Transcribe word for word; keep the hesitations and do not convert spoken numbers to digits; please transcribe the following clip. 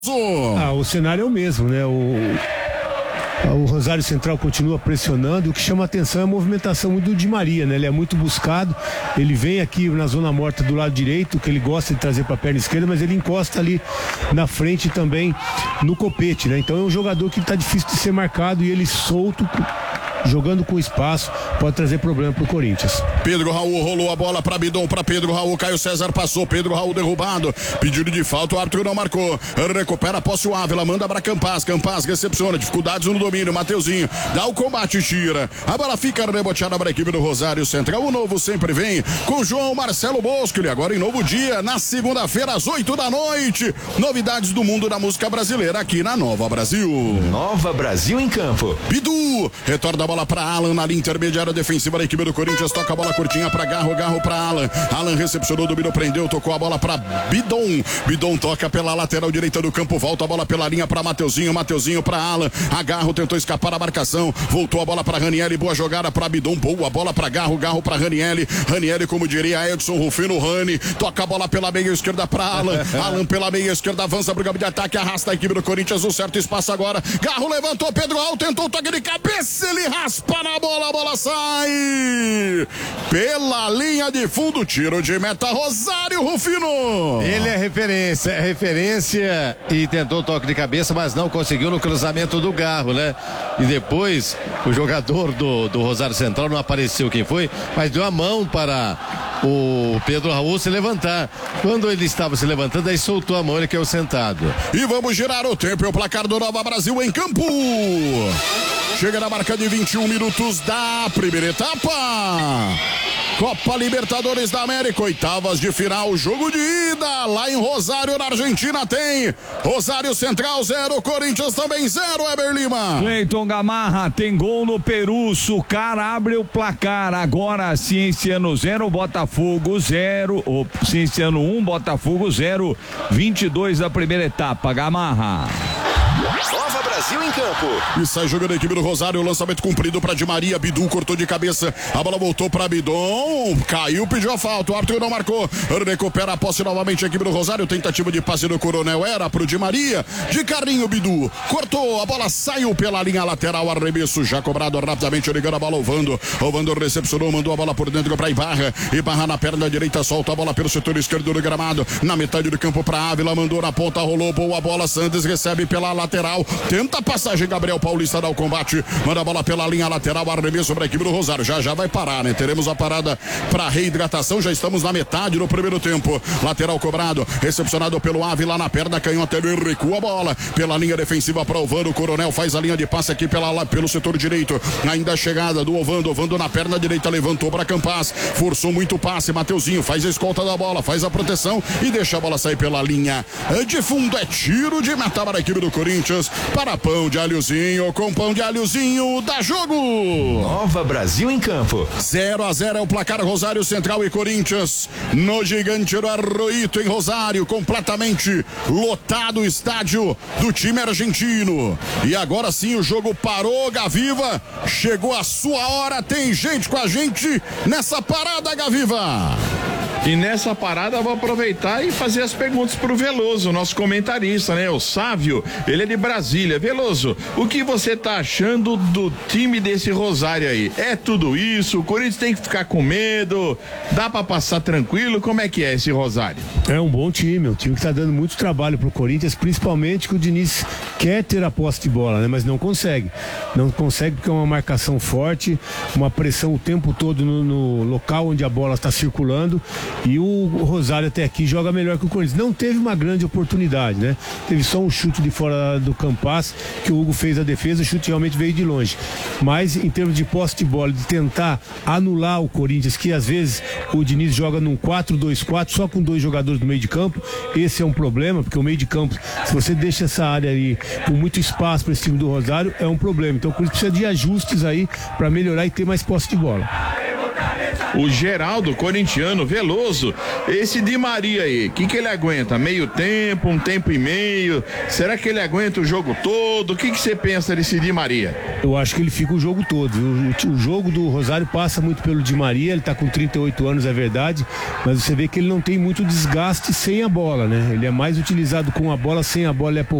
Ah, o cenário é o mesmo, né? O, o Rosário Central continua pressionando. O que chama atenção é a movimentação do Di Maria, né? Ele é muito buscado. Ele vem aqui na zona morta do lado direito, que ele gosta de trazer para a perna esquerda, mas ele encosta ali na frente também no copete, né? Então é um jogador que está difícil de ser marcado e ele solto, jogando com espaço, pode trazer problema pro Corinthians. Pedro Raul rolou a bola para Bidon, para Pedro Raul, Caio César passou, Pedro Raul derrubado, pedido de falta, o árbitro não marcou, recupera a posse o Ávila, manda para Campas, Campas recepciona, dificuldades no domínio, Mateuzinho, dá o combate, tira, a bola fica reboteada para a equipe do Rosário Central. O novo sempre vem com João Marcelo Bosco, e agora em novo dia, na segunda-feira às oito da noite, novidades do mundo da música brasileira aqui na Nova Brasil. Nova Brasil em campo. Bidu, retorna a bola para Alan na linha intermediária defensiva da equipe do Corinthians, toca a bola curtinha para Garro, Garro para Alan, Alan recepcionou, dominou, prendeu, tocou a bola para Bidon, Bidon toca pela lateral direita do campo, volta a bola pela linha para Mateuzinho, Mateuzinho para Alan, a Garro tentou escapar a marcação, voltou a bola para Ranieri, boa jogada para Bidon, boa bola para Garro, Garro para Ranieri, Ranieri como diria Edson Rufino, Rani, toca a bola pela meia esquerda para Alan, Alan pela meia esquerda, avança pro campo de ataque, arrasta a equipe do Corinthians, um certo espaço agora, Garro levantou, Pedro Raul tentou o toque de cabeça, ele raspa na bola, a bola sai pela linha de fundo, tiro de meta, Rosário Rufino. Ele é referência, é referência e tentou o toque de cabeça, mas não conseguiu no cruzamento do Garro, né? E depois o jogador do, do Rosário Central, não apareceu quem foi, mas deu a mão para o Pedro Raul se levantar. Quando ele estava se levantando, aí soltou a mão, ele caiu sentado. E vamos girar o tempo e o placar do Nova Brasil em campo. Chega na marca de vinte e um minutos da primeira etapa. Copa Libertadores da América, oitavas de final, jogo de ida lá em Rosário, na Argentina, tem Rosário Central zero, Corinthians também zero, Eber Lima. Cleiton Gamarra tem gol no Peru, Sucar abre o placar, agora Cienciano zero, Botafogo zero, ou Cienciano um, Botafogo zero, vinte e dois da primeira etapa, Gamarra. Nova Brasil em campo. E sai jogando a equipe do Rosário, lançamento cumprido para Di Maria, Bidu cortou de cabeça, a bola voltou para Bidon, caiu, pediu a falta, o árbitro não marcou, recupera a posse novamente a equipe do Rosário, tentativa de passe do Coronel era pro Di Maria, de carrinho Bidu, cortou, a bola saiu pela linha lateral, arremesso já cobrado rapidamente, ligando a bola ao Vando, o Vando recepcionou, mandou a bola por dentro para Ibarra, Ibarra na perna direita, solta a bola pelo setor esquerdo do gramado, na metade do campo para Ávila, mandou na ponta, rolou, boa bola, Santos recebe pela lateral, tenta a passagem, Gabriel Paulista dá o combate, manda a bola pela linha lateral, arremesso para a equipe do Rosário, já já vai parar, né? Teremos a parada para reidratação, já estamos na metade do primeiro tempo, lateral cobrado, recepcionado pelo Ávila na perna, canhota, ele recua a bola pela linha defensiva para o Ovando, o Coronel faz a linha de passe aqui pela, pelo setor direito, ainda a chegada do Ovando, Ovando na perna direita, levantou para Campas, forçou muito o passe, Mateuzinho faz a escolta da bola, faz a proteção e deixa a bola sair pela linha de fundo, é tiro de meta para a equipe do Corinthians, para pão de alhozinho, com pão de alhozinho, dá jogo. Nova Brasil em campo. zero a zero é o placar, Rosário Central e Corinthians, no Gigante do Arroito em Rosário, completamente lotado o estádio do time argentino. E agora sim o jogo parou, Gaviva, chegou a sua hora, tem gente com a gente nessa parada, Gaviva. E nessa parada eu vou aproveitar e fazer as perguntas pro Veloso, nosso comentarista, né? O Sávio, ele é de Brasília. Veloso, o que você tá achando do time desse Rosário aí? É tudo isso? O Corinthians tem que ficar com medo? Dá pra passar tranquilo? Como é que é esse Rosário? É um bom time, um time que tá dando muito trabalho pro Corinthians, principalmente que o Diniz quer ter a posse de bola, né? Mas não consegue. Não consegue porque é uma marcação forte, uma pressão o tempo todo no, no local onde a bola está circulando. E o Rosário até aqui joga melhor que o Corinthians. Não teve uma grande oportunidade, né? Teve só um chute de fora do Campas, que o Hugo fez a defesa, o chute realmente veio de longe. Mas em termos de posse de bola, de tentar anular o Corinthians, que às vezes o Diniz joga num quatro dois quatro, só com dois jogadores no meio de campo, esse é um problema, porque o meio de campo, se você deixa essa área aí com muito espaço para esse time do Rosário, é um problema. Então o Corinthians precisa de ajustes aí para melhorar e ter mais posse de bola. O Geraldo, corintiano, Veloso. Esse Di Maria aí, o que, que ele aguenta? Meio tempo, um tempo e meio? Será que ele aguenta o jogo todo? O que, que você pensa desse Di Maria? Eu acho que ele fica o jogo todo. O, o jogo do Rosário passa muito pelo Di Maria, ele tá com trinta e oito anos, é verdade, mas você vê que ele não tem muito desgaste sem a bola, né? Ele é mais utilizado com a bola, sem a bola ele é